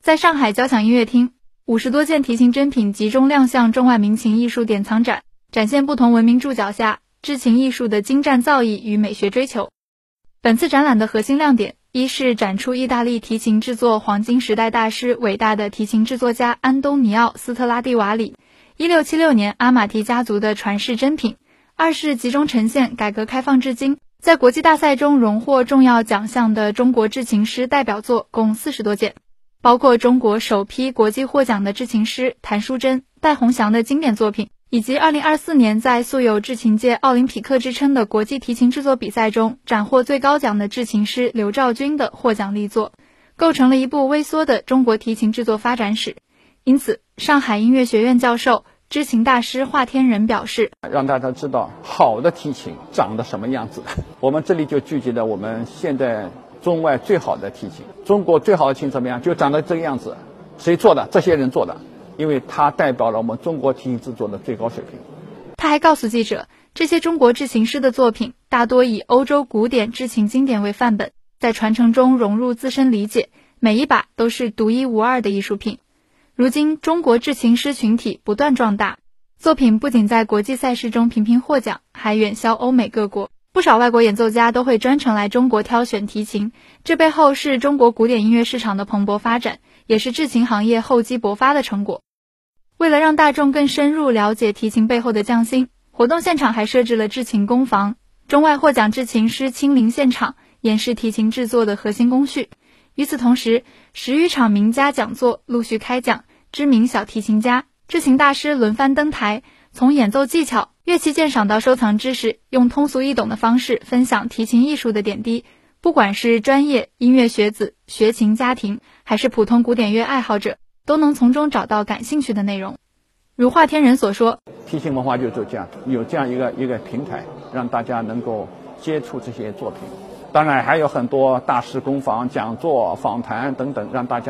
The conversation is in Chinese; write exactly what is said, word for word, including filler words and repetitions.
在上海交响音乐厅，五十多件提琴珍品集中亮相中外民琴艺术典藏展，展现不同文明注脚下制琴艺术的精湛造诣与美学追求。本次展览的核心亮点，一是展出意大利提琴制作黄金时代大师、伟大的提琴制作家安东尼奥·斯特拉蒂瓦里一六七六年阿马提家族的传世珍品；二是集中呈现改革开放至今在国际大赛中荣获重要奖项的中国制琴师代表作共四十多件，包括中国首批国际获奖的制琴师谭淑珍、戴鸿祥的经典作品，以及二零二四年在素有制琴界奥林匹克之称的国际提琴制作比赛中斩获最高奖的制琴师刘兆军的获奖力作，构成了一部微缩的中国提琴制作发展史。因此，上海音乐学院教授、知琴大师华天仁表示， 让大家知道好的提琴长得什么样子。我们这里就聚集了我们现在中外最好的提琴，中国最好的琴怎么样，就长得这个样子。谁做的？这些人做的，因为它代表了我们中国提琴制作的最高水平。 他还告诉记者，这些中国制琴师的作品大多以欧洲古典制琴经典为范本，在传承中融入自身理解，每一把都是独一无二的艺术品。如今中国制琴师群体不断壮大，作品不仅在国际赛事中频频获奖，还远销欧美各国。不少外国演奏家都会专程来中国挑选提琴，这背后是中国古典音乐市场的蓬勃发展，也是制琴行业厚积薄发的成果。为了让大众更深入了解提琴背后的匠心，活动现场还设置了制琴工坊，中外获奖制琴师亲临现场，演示提琴制作的核心工序。与此同时，十余场名家讲座陆续开讲，知名小提琴家、制琴大师轮番登台，从演奏技巧、乐器鉴赏到收藏知识，用通俗易懂的方式分享提琴艺术的点滴。不管是专业音乐学子、学琴家庭，还是普通古典乐爱好者，都能从中找到感兴趣的内容。如华天仁所说， 提琴文化就是这样，有这样一个一个平台，让大家能够接触这些作品。当然还有很多大师工坊、讲座、访谈等等，让大家